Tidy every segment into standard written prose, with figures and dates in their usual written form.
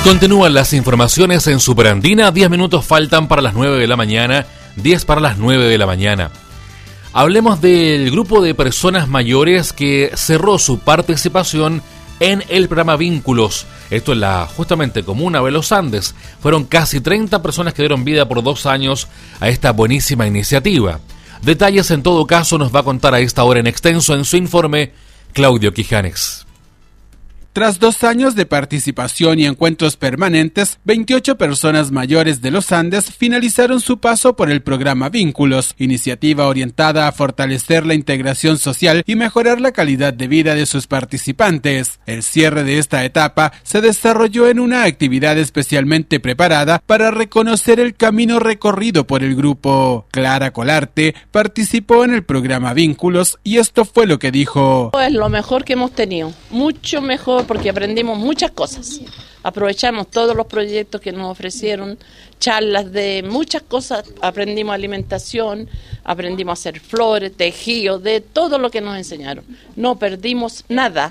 Continúan las informaciones en Superandina. 10 minutos faltan para las 9 de la mañana, 10 para las 9 de la mañana. Hablemos del grupo de personas mayores que cerró su participación en el programa Vínculos. Esto en la justamente comuna de Los Andes. Fueron casi 30 personas que dieron vida por 2 años a esta buenísima iniciativa. Detalles en todo caso nos va a contar a esta hora en extenso en su informe Claudio Quijanes. Tras 2 años de participación y encuentros permanentes, 28 personas mayores de Los Andes finalizaron su paso por el programa Vínculos, iniciativa orientada a fortalecer la integración social y mejorar la calidad de vida de sus participantes. El cierre de esta etapa se desarrolló en una actividad especialmente preparada para reconocer el camino recorrido por el grupo. Clara Colarte participó en el programa Vínculos y esto fue lo que dijo. Es lo mejor que hemos tenido, mucho mejor, porque aprendimos muchas cosas. Aprovechamos todos los proyectos que nos ofrecieron, charlas de muchas cosas, aprendimos alimentación, aprendimos a hacer flores, tejido, de todo lo que nos enseñaron. No perdimos nada.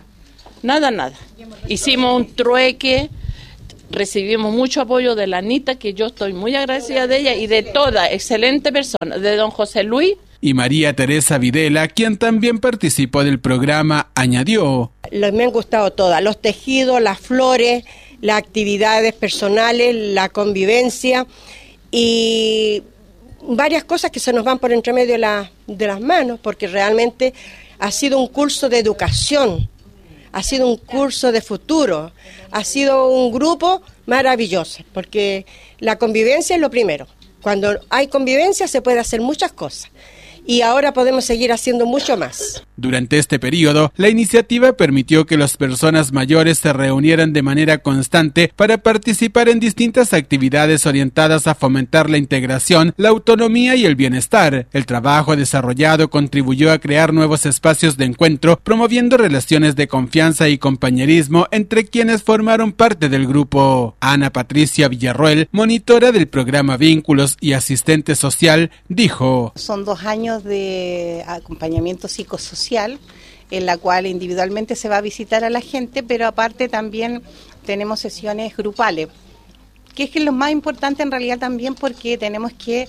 Hicimos un trueque, recibimos mucho apoyo de la Anita, que yo estoy muy agradecida de ella, y de toda excelente persona, de don José Luis. Y María Teresa Videla, quien también participó del programa, añadió: me han gustado todas, los tejidos, las flores, las actividades personales, la convivencia y varias cosas que se nos van por entre medio de las manos, porque realmente ha sido un curso de educación, ha sido un curso de futuro, ha sido un grupo maravilloso, porque la convivencia es lo primero. Cuando hay convivencia se puede hacer muchas cosas. Y ahora podemos seguir haciendo mucho más. Durante este periodo, la iniciativa permitió que las personas mayores se reunieran de manera constante para participar en distintas actividades orientadas a fomentar la integración, la autonomía y el bienestar. El trabajo desarrollado contribuyó a crear nuevos espacios de encuentro, promoviendo relaciones de confianza y compañerismo entre quienes formaron parte del grupo. Ana Patricia Villarroel, monitora del programa Vínculos y asistente social, dijo: Son 2 años de acompañamiento psicosocial, en la cual individualmente se va a visitar a la gente, pero aparte también tenemos sesiones grupales, que es lo más importante en realidad también, porque tenemos que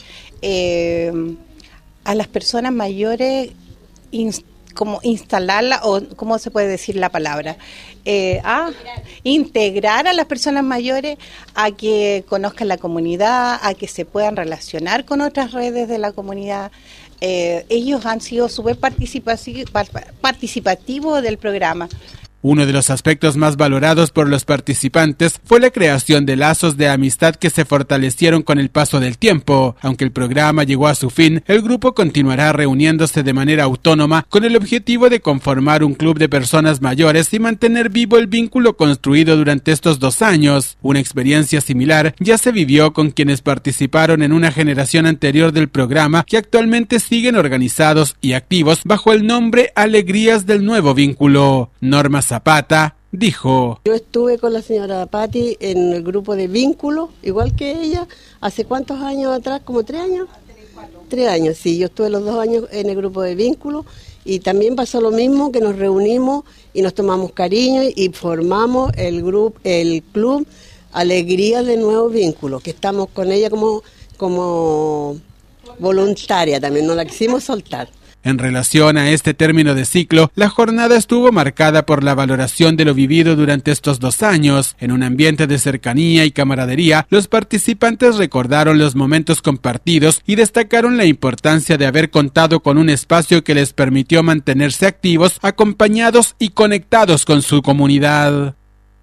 a las personas mayores como instalarla, o cómo se puede decir la palabra, integrar a las personas mayores a que conozcan la comunidad, a que se puedan relacionar con otras redes de la comunidad. Ellos han sido súper participativos del programa. Uno de los aspectos más valorados por los participantes fue la creación de lazos de amistad que se fortalecieron con el paso del tiempo. Aunque el programa llegó a su fin, el grupo continuará reuniéndose de manera autónoma con el objetivo de conformar un club de personas mayores y mantener vivo el vínculo construido durante estos 2 años. Una experiencia similar ya se vivió con quienes participaron en una generación anterior del programa, que actualmente siguen organizados y activos bajo el nombre Alegrías del Nuevo Vínculo. Norma Zapata dijo: Yo estuve con la señora Patti en el grupo de Vínculo, igual que ella, ¿hace cuántos años atrás? ¿Como 3 años? 3 años, sí, yo estuve los 2 años en el grupo de Vínculo y también pasó lo mismo, que nos reunimos y nos tomamos cariño y formamos el club Alegría de Nuevo Vínculo, que estamos con ella como voluntaria también, no la quisimos soltar. En relación a este término de ciclo, la jornada estuvo marcada por la valoración de lo vivido durante estos 2 años. En un ambiente de cercanía y camaradería, los participantes recordaron los momentos compartidos y destacaron la importancia de haber contado con un espacio que les permitió mantenerse activos, acompañados y conectados con su comunidad.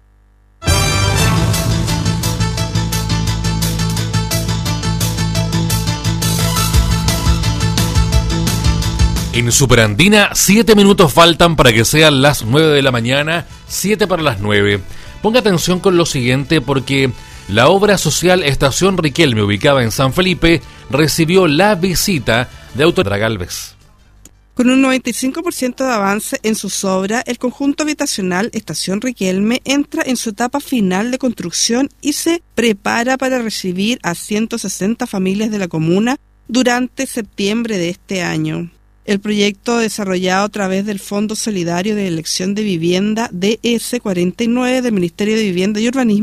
En Superandina, 7 minutos faltan para que sean las 9 de la mañana, 7 para las 9. Ponga atención con lo siguiente, porque la obra social Estación Riquelme, ubicada en San Felipe, recibió la visita de Autora Galvez. Con un 95% de avance en sus obras, el conjunto habitacional Estación Riquelme entra en su etapa final de construcción y se prepara para recibir a 160 familias de la comuna durante septiembre de este año. El proyecto, desarrollado a través del Fondo Solidario de Elección de Vivienda DS49 del Ministerio de Vivienda y Urbanismo,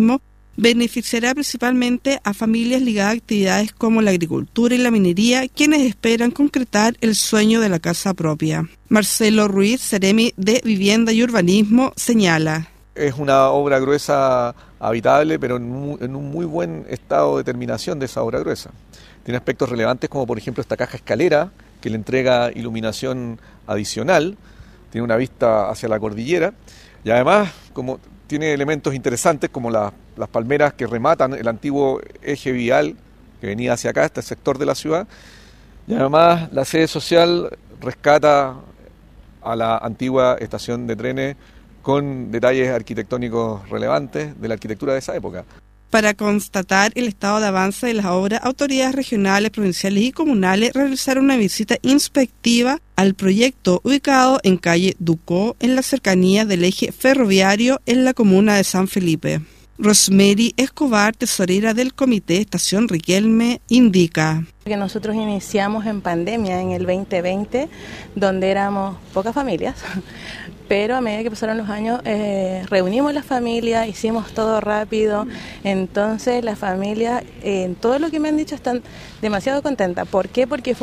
beneficiará principalmente a familias ligadas a actividades como la agricultura y la minería, quienes esperan concretar el sueño de la casa propia. Marcelo Ruiz, Seremi de Vivienda y Urbanismo, señala: es una obra gruesa habitable, pero en un muy buen estado de terminación de esa obra gruesa. Tiene aspectos relevantes como por ejemplo esta caja escalera que le entrega iluminación adicional, tiene una vista hacia la cordillera y además como tiene elementos interesantes como las palmeras que rematan el antiguo eje vial que venía hacia acá, este sector de la ciudad, y además la sede social rescata a la antigua estación de trenes con detalles arquitectónicos relevantes de la arquitectura de esa época. Para constatar el estado de avance de las obras, autoridades regionales, provinciales y comunales realizaron una visita inspectiva al proyecto ubicado en calle Ducó, en la cercanía del eje ferroviario en la comuna de San Felipe. Rosemary Escobar, tesorera del Comité Estación Riquelme, indica: que nosotros iniciamos en pandemia en el 2020, donde éramos pocas familias, pero a medida que pasaron los años reunimos las familias, hicimos todo rápido, entonces las familias, en todo lo que me han dicho, están demasiado contentas. ¿Por qué? Porque fue